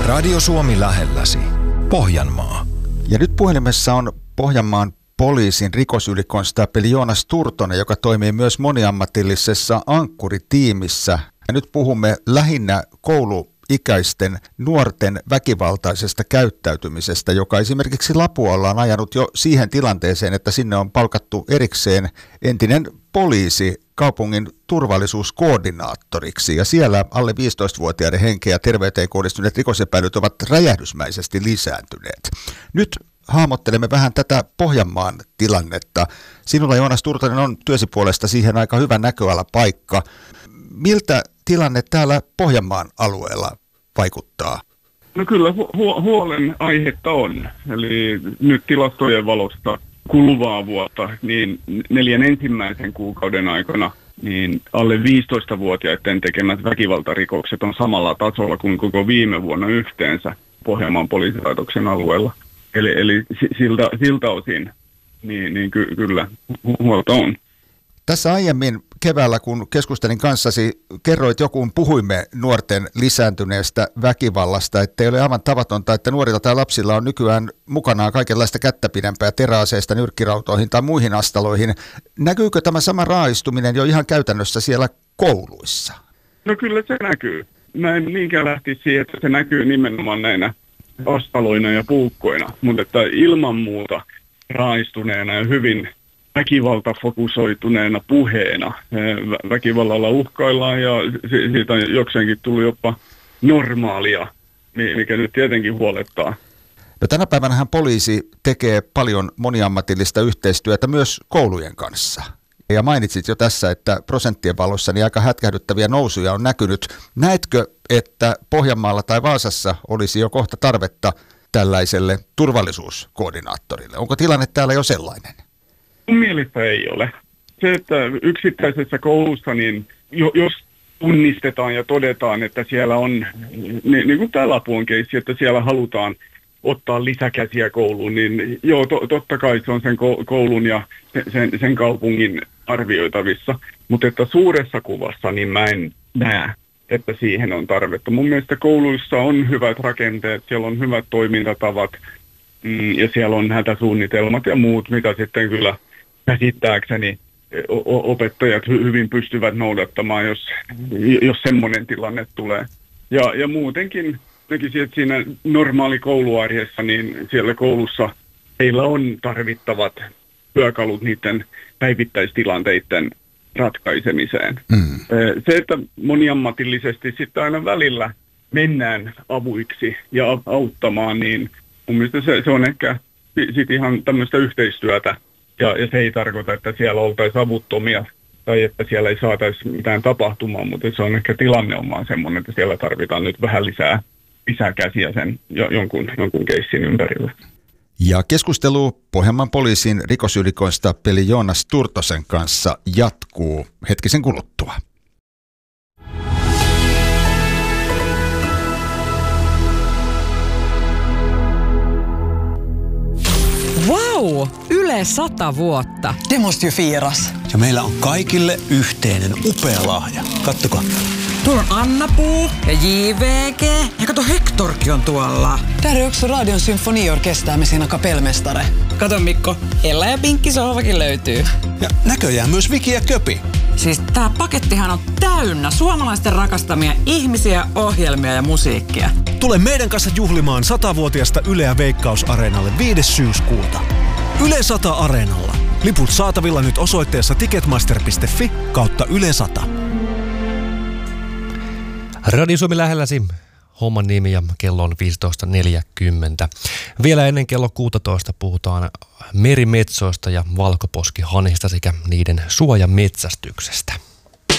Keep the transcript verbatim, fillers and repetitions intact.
Radio Suomi lähelläsi. Pohjanmaa. Ja nyt puhelimessa on Pohjanmaan poliisin rikosylikonstaapeli Joonas Turtonen, joka toimii myös moniammatillisessa Ankkuri-tiimissä. Ja nyt puhumme lähinnä kouluikäisten nuorten väkivaltaisesta käyttäytymisestä, joka esimerkiksi Lapualla on ajanut jo siihen tilanteeseen, että sinne on palkattu erikseen entinen poliisi kaupungin turvallisuuskoordinaattoriksi. Ja siellä alle viisitoistavuotiaiden henkeä ja terveyteen kohdistuneet rikosepäilyt ovat räjähdysmäisesti lisääntyneet. Nyt hahmottelemme vähän tätä Pohjanmaan tilannetta. Sinulla, Joonas Turtonen, on työsi puolesta siihen aika hyvä näköalapaikka. Miltä tilanne täällä Pohjanmaan alueella vaikuttaa? No kyllä hu- huolen aihetta on. Eli nyt tilastojen valosta kuluvaa vuotta, niin neljän ensimmäisen kuukauden aikana niin alle viisitoistavuotiaiden tekemät väkivaltarikokset on samalla tasolla kuin koko viime vuonna yhteensä Pohjanmaan poliisilaitoksen alueella. Eli, eli siltä, siltä osin niin, niin ky, kyllä huolta on. Tässä aiemmin keväällä, kun keskustelin kanssasi, kerroit joku, puhuimme nuorten lisääntyneestä väkivallasta, että ei ole aivan tavatonta, että nuorilla tai lapsilla on nykyään mukanaan kaikenlaista kättä pidempää teräaseista nyrkkirautoihin tai muihin astaloihin. Näkyykö tämä sama raaistuminen jo ihan käytännössä siellä kouluissa? No kyllä se näkyy. Mä en niinkään lähtisi siihen, että se näkyy nimenomaan näinä astaloina ja puukkoina, mutta että ilman muuta raaistuneena ja hyvin väkivaltafokusoituneena puheena. Väkivallalla uhkaillaan ja siitä on jokseenkin tullut jopa normaalia, mikä nyt tietenkin huolettaa. No, tänä päivänähän poliisi tekee paljon moniammatillista yhteistyötä myös koulujen kanssa. Ja mainitsit jo tässä, että prosenttien valossa niin aika hätkähdyttäviä nousuja on näkynyt. Näetkö, että Pohjanmaalla tai Vaasassa olisi jo kohta tarvetta tällaiselle turvallisuuskoordinaattorille? Onko tilanne täällä jo sellainen? Mun mielestä ei ole. Se, että yksittäisessä koulussa, niin jos tunnistetaan ja todetaan, että siellä on, niin, niin kuin tämä Lapuan keissi, että siellä halutaan ottaa lisäkäsiä kouluun, niin joo, to, totta kai se on sen koulun ja sen, sen kaupungin arvioitavissa. Mutta että suuressa kuvassa, niin mä en näe, että siihen on tarvetta. Mun mielestä kouluissa on hyvät rakenteet, siellä on hyvät toimintatavat mm, ja siellä on hätäsuunnitelmat ja muut, mitä sitten kyllä käsittääkseni opettajat hyvin pystyvät noudattamaan, jos, jos semmoinen tilanne tulee. Ja, ja muutenkin näkisin, että siinä normaali kouluarjessa, niin siellä koulussa heillä on tarvittavat työkalut niiden päivittäistilanteiden ratkaisemiseen. Mm. Se, että moniammatillisesti sitten aina välillä mennään avuiksi ja auttamaan, niin mun mielestä se, se on ehkä sitten ihan tämmöistä yhteistyötä. Ja, ja se ei tarkoita, että siellä oltaisiin avuttomia tai että siellä ei saataisi mitään tapahtumaan, mutta se on ehkä tilanne on vaan semmoinen, että siellä tarvitaan nyt vähän lisää, lisää käsiä sen jonkun, jonkun keissin ympärillä. Ja keskustelu Pohjanmaan poliisin rikosylikonstaapeli Joonas Turtosen kanssa jatkuu hetkisen kuluttua. Wow! Yle sata vuotta. Det måste ju firas. Ja meillä on kaikille yhteinen upea lahja. Kattokaa. Tuolla on Anna-Puu ja J V G. Ja kato, Hektorkin on tuolla. Där är också Radion symfoniorkester med sina kapellmästare. Kato Mikko, Ella ja Pinkki sohvakin löytyy. Ja näköjään myös Viki ja Köpi. Siis tää pakettihan on täynnä suomalaisten rakastamia ihmisiä, ohjelmia ja musiikkia. Tule meidän kanssa juhlimaan satavuotiasta Yleä Veikkaus-areenalle viides syyskuuta. Yle sata Areenalla. Liput saatavilla nyt osoitteessa ticketmaster piste fi kautta Yle sata. Radio Suomi lähelläsi. Homman nimi ja kello on viisitoista neljäkymmentä. Vielä ennen kello kuusitoista puhutaan merimetsoista ja valkoposkihanhista sekä niiden suojametsästyksestä.